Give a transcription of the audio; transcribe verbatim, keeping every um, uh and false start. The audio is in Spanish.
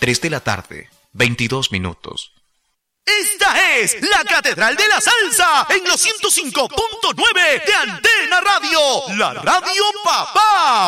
tres de la tarde, veintidós minutos. Esta es la Catedral de la Salsa en los ciento cinco punto nueve de Antena Radio, la Radio Papá.